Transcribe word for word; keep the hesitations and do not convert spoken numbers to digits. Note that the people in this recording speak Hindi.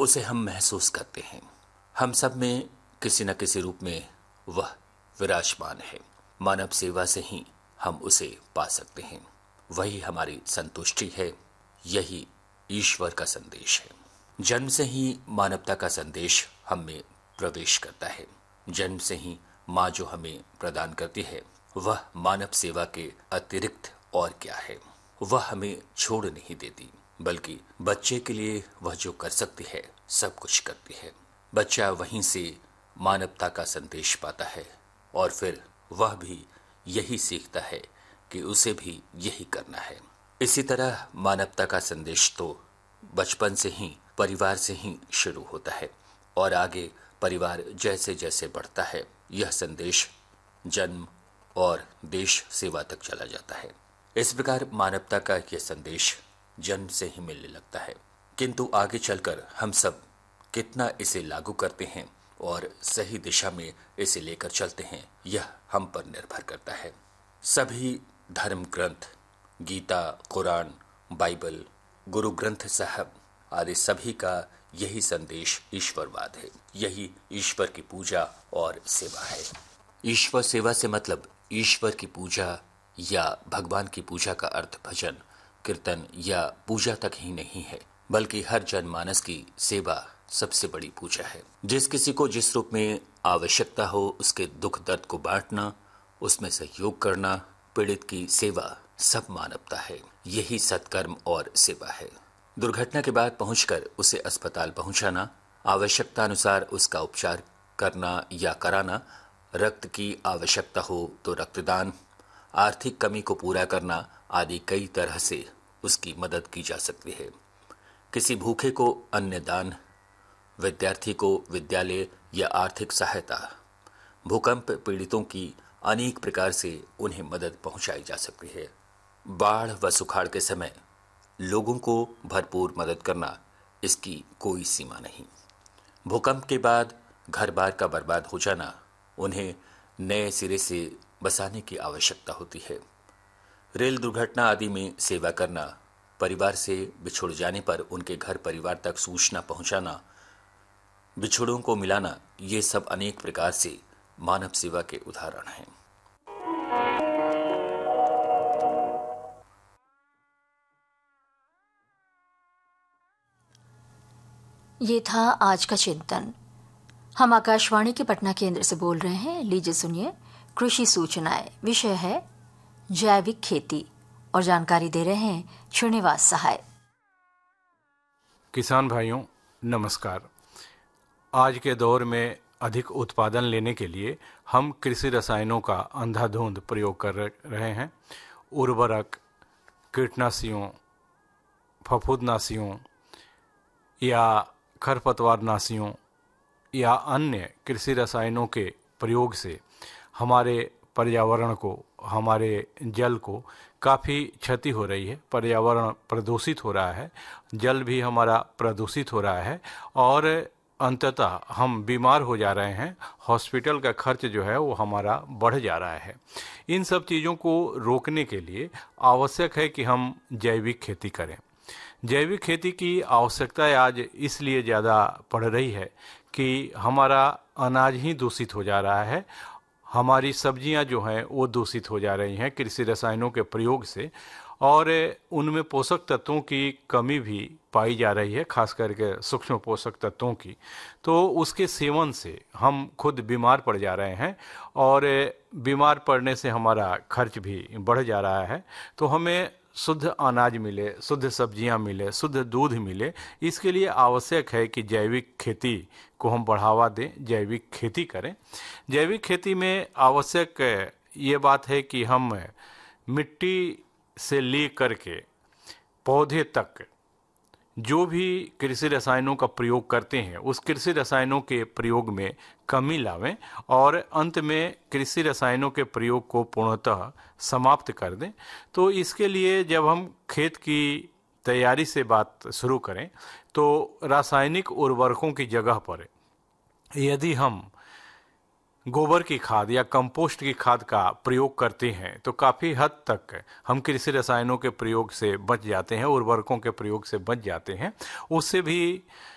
उसे हम महसूस करते हैं। हम सब में किसी न किसी रूप में वह विराजमान है। मानव सेवा से ही हम उसे पा सकते हैं। वही हमारी संतुष्टि है, यही ईश्वर का संदेश है। जन्म से ही मानवता का संदेश हम में प्रवेश करता है। जन्म से ही माँ जो हमें प्रदान करती है वह मानव सेवा के अतिरिक्त और क्या है। वह हमें छोड़ नहीं देती, बल्कि बच्चे के लिए वह जो कर सकती है सब कुछ करती है। बच्चा वहीं से मानवता का संदेश पाता है और फिर वह भी यही सीखता है कि उसे भी यही करना है। इसी तरह मानवता का संदेश तो बचपन से ही, परिवार से ही शुरू होता है और आगे परिवार जैसे जैसे बढ़ता है यह संदेश जन्म और देश सेवा तक चला जाता है। इस प्रकार मानवता का यह संदेश जन्म से ही मिलने लगता है, किंतु आगे चलकर हम सब कितना इसे लागू करते हैं और सही दिशा में इसे लेकर चलते हैं यह हम पर निर्भर करता है। सभी धर्म ग्रंथ, गीता, कुरान, बाइबल, गुरु ग्रंथ साहब आदि सभी का यही संदेश ईश्वरवाद है। यही ईश्वर की पूजा और सेवा है। ईश्वर सेवा से मतलब ईश्वर की पूजा या भगवान की पूजा का अर्थ भजन, कीर्तन या पूजा तक ही नहीं है, बल्कि हर जनमानस की सेवा सबसे बड़ी पूजा है। जिस किसी को जिस रूप में आवश्यकता हो उसके दुख दर्द को बांटना, उसमें सहयोग करना, पीड़ित की सेवा सब मानवता है। यही सत्कर्म और सेवा है। दुर्घटना के बाद पहुंचकर उसे अस्पताल पहुंचाना, आवश्यकता अनुसार उसका उपचार करना या कराना, रक्त की आवश्यकता हो तो रक्तदान, आर्थिक कमी को पूरा करना आदि कई तरह से उसकी मदद की जा सकती है। किसी भूखे को अन्न दान, विद्यार्थी को विद्यालय या आर्थिक सहायता, भूकंप पीड़ितों की अनेक प्रकार से उन्हें मदद पहुंचाई जा सकती है। बाढ़ व सुखाड़ के समय लोगों को भरपूर मदद करना, इसकी कोई सीमा नहीं। भूकंप के बाद घर बार का बर्बाद हो जाना, उन्हें नए सिरे से बसाने की आवश्यकता होती है। रेल दुर्घटना आदि में सेवा करना, परिवार से बिछुड़ जाने पर उनके घर परिवार तक सूचना पहुंचाना, बिछुड़ों को मिलाना, ये सब अनेक प्रकार से मानव सेवा के उदाहरण हैं। ये था आज का चिंतन। हम आकाशवाणी के पटना केंद्र से बोल रहे हैं। लीजिए सुनिए कृषि सूचनाएं। विषय है जैविक खेती और जानकारी दे रहे हैं श्रीनिवास सहाय। किसान भाइयों नमस्कार। आज के दौर में अधिक उत्पादन लेने के लिए हम कृषि रसायनों का अंधाधुंध प्रयोग कर रहे हैं। उर्वरक, कीटनाशियों, फफूंदनाशियों या खरपतवारनाशियों या अन्य कृषि रसायनों के प्रयोग से हमारे पर्यावरण को, हमारे जल को काफ़ी क्षति हो रही है। पर्यावरण प्रदूषित हो रहा है, जल भी हमारा प्रदूषित हो रहा है और अंततः हम बीमार हो जा रहे हैं। हॉस्पिटल का खर्च जो है वो हमारा बढ़ जा रहा है। इन सब चीज़ों को रोकने के लिए आवश्यक है कि हम जैविक खेती करें। जैविक खेती की आवश्यकता आज इसलिए ज़्यादा पड़ रही है कि हमारा अनाज ही दूषित हो जा रहा है, हमारी सब्जियां जो हैं वो दूषित हो जा रही हैं कृषि रसायनों के प्रयोग से, और उनमें पोषक तत्वों की कमी भी पाई जा रही है, खास करके सूक्ष्म पोषक तत्वों की। तो उसके सेवन से हम खुद बीमार पड़ जा रहे हैं और बीमार पड़ने से हमारा खर्च भी बढ़ जा रहा है। तो हमें शुद्ध अनाज मिले, शुद्ध सब्जियां मिले, शुद्ध दूध मिले, इसके लिए आवश्यक है कि जैविक खेती को हम बढ़ावा दें, जैविक खेती करें। जैविक खेती में आवश्यक ये बात है कि हम मिट्टी से ले करके पौधे तक जो भी कृषि रसायनों का प्रयोग करते हैं उस कृषि रसायनों के प्रयोग में कमी लावें और अंत में कृषि रसायनों के प्रयोग को पूर्णतः समाप्त कर दें। तो इसके लिए जब हम खेत की तैयारी से बात शुरू करें तो रासायनिक उर्वरकों की जगह पर यदि हम गोबर की खाद या कंपोस्ट की खाद का प्रयोग करते हैं तो काफ़ी हद तक हम कृषि रसायनों के प्रयोग से बच जाते हैं, उर्वरकों के प्रयोग से बच जाते हैं। उससे भी